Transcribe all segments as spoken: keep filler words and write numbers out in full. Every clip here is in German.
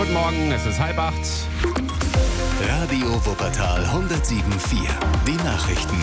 Guten Morgen, es ist halb acht. Radio Wuppertal hundertsieben Komma vier. Die Nachrichten.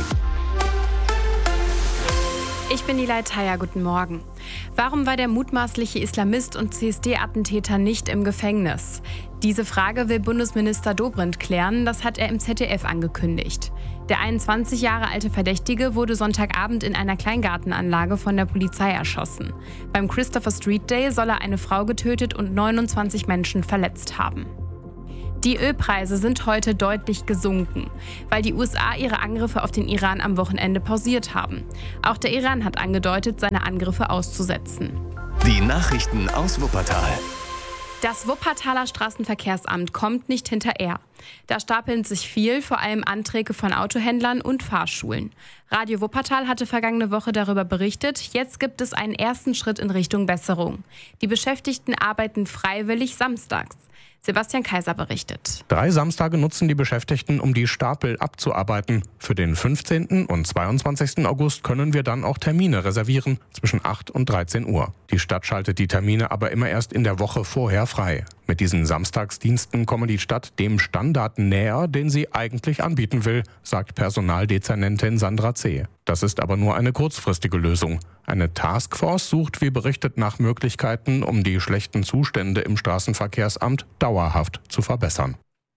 Ich bin Nilay Taya, guten Morgen. Warum war der mutmaßliche Islamist und C S D-Attentäter nicht im Gefängnis? Diese Frage will Bundesminister Dobrindt klären, das hat er im Z D F angekündigt. Der einundzwanzig Jahre alte Verdächtige wurde Sonntagabend in einer Kleingartenanlage von der Polizei erschossen. Beim Christopher Street Day soll er eine Frau getötet und neunundzwanzig Menschen verletzt haben. Die Ölpreise sind heute deutlich gesunken, weil die U S A ihre Angriffe auf den Iran am Wochenende pausiert haben. Auch der Iran hat angedeutet, seine Angriffe auszusetzen. Die Nachrichten aus Wuppertal. Das Wuppertaler Straßenverkehrsamt kommt nicht hinterher. Da stapeln sich viel, vor allem Anträge von Autohändlern und Fahrschulen. Radio Wuppertal hatte vergangene Woche darüber berichtet. Jetzt gibt es einen ersten Schritt in Richtung Besserung. Die Beschäftigten arbeiten freiwillig samstags. Sebastian Kaiser berichtet. Drei Samstage nutzen die Beschäftigten, um die Stapel abzuarbeiten. Für den fünfzehnten und zweiundzwanzigsten August können wir dann auch Termine reservieren, zwischen acht und dreizehn Uhr. Die Stadt schaltet die Termine aber immer erst in der Woche vorher frei. Mit diesen Samstagsdiensten komme die Stadt dem Standard näher, den sie eigentlich anbieten will, sagt Personaldezernentin Sandra C. Das ist aber nur eine kurzfristige Lösung. Eine Taskforce sucht, wie berichtet, nach Möglichkeiten, um die schlechten Zustände im Straßenverkehrsamt dauerhaft zu verbessern.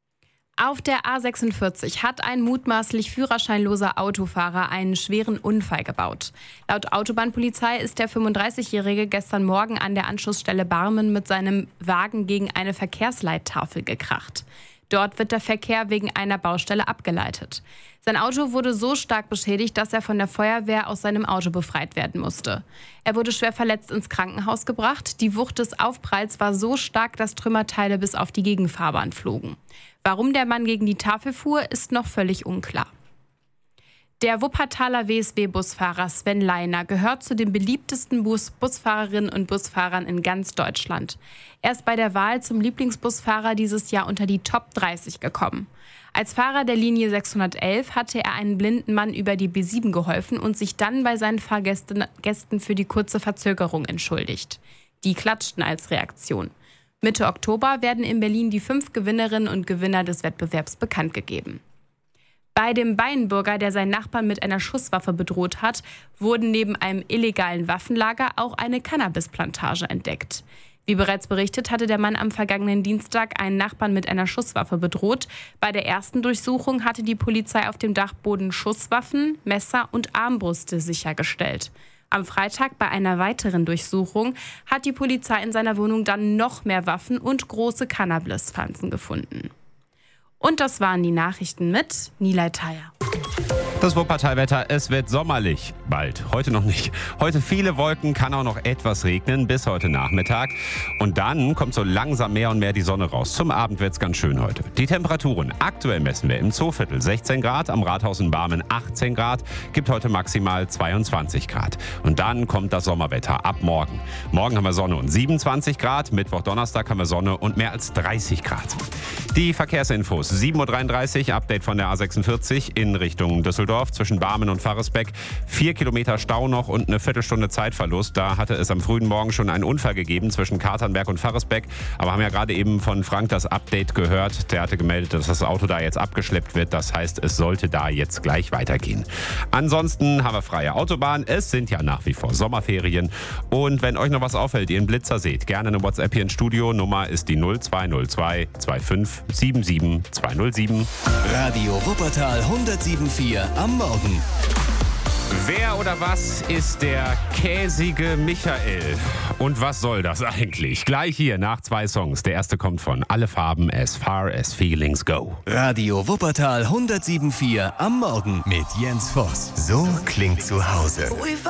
Auf der A sechsundvierzig hat ein mutmaßlich führerscheinloser Autofahrer einen schweren Unfall gebaut. Laut Autobahnpolizei ist der fünfunddreißigjährige gestern Morgen an der Anschlussstelle Barmen mit seinem Wagen gegen eine Verkehrsleittafel gekracht. Dort wird der Verkehr wegen einer Baustelle abgeleitet. Sein Auto wurde so stark beschädigt, dass er von der Feuerwehr aus seinem Auto befreit werden musste. Er wurde schwer verletzt ins Krankenhaus gebracht. Die Wucht des Aufpralls war so stark, dass Trümmerteile bis auf die Gegenfahrbahn flogen. Warum der Mann gegen die Tafel fuhr, ist noch völlig unklar. Der Wuppertaler W S W-Busfahrer Sven Leiner gehört zu den beliebtesten Bus- Busfahrerinnen und Busfahrern in ganz Deutschland. Er ist bei der Wahl zum Lieblingsbusfahrer dieses Jahr unter die Top dreißig gekommen. Als Fahrer der Linie sechshundertelf hatte er einen blinden Mann über die B sieben geholfen und sich dann bei seinen Fahrgästen Gästen für die kurze Verzögerung entschuldigt. Die klatschten als Reaktion. Mitte Oktober werden in Berlin die fünf Gewinnerinnen und Gewinner des Wettbewerbs bekannt gegeben. Bei dem Beinbürger, der seinen Nachbarn mit einer Schusswaffe bedroht hat, wurden neben einem illegalen Waffenlager auch eine Cannabisplantage entdeckt. Wie bereits berichtet, hatte der Mann am vergangenen Dienstag einen Nachbarn mit einer Schusswaffe bedroht. Bei der ersten Durchsuchung hatte die Polizei auf dem Dachboden Schusswaffen, Messer und Armbrüste sichergestellt. Am Freitag bei einer weiteren Durchsuchung hat die Polizei in seiner Wohnung dann noch mehr Waffen und große Cannabispflanzen gefunden. Und das waren die Nachrichten mit Nilay Taya. Das Wuppertalwetter, es wird sommerlich. Bald, heute noch nicht. Heute viele Wolken, kann auch noch etwas regnen bis heute Nachmittag. Und dann kommt so langsam mehr und mehr die Sonne raus. Zum Abend wird es ganz schön heute. Die Temperaturen, aktuell messen wir im Zooviertel sechzehn Grad, am Rathaus in Barmen achtzehn Grad, gibt heute maximal zweiundzwanzig Grad. Und dann kommt das Sommerwetter ab morgen. Morgen haben wir Sonne und siebenundzwanzig Grad, Mittwoch, Donnerstag haben wir Sonne und mehr als dreißig Grad. Die Verkehrsinfos, sieben Uhr dreiunddreißig, Update von der A sechsundvierzig in Richtung Düsseldorf. Zwischen Barmen und Pfarresbeck. Vier Kilometer Stau noch und eine Viertelstunde Zeitverlust. Da hatte es am frühen Morgen schon einen Unfall gegeben zwischen Katernberg und Pfarresbeck. Aber haben ja gerade eben von Frank das Update gehört. Der hatte gemeldet, dass das Auto da jetzt abgeschleppt wird. Das heißt, es sollte da jetzt gleich weitergehen. Ansonsten haben wir freie Autobahn. Es sind ja nach wie vor Sommerferien. Und wenn euch noch was auffällt, ihr einen Blitzer seht, gerne eine WhatsApp hier ins Studio. Nummer ist die null zwei null zwei zwei fünf sieben sieben zwei null sieben. Radio Wuppertal hundertsieben Komma vier am Morgen. Wer oder was ist der käsige Michael? Und was soll das eigentlich? Gleich hier nach zwei Songs. Der erste kommt von Alle Farben, As Far As Feelings Go. Radio Wuppertal hundertsieben Komma vier am Morgen mit Jens Voss. So klingt zu Hause.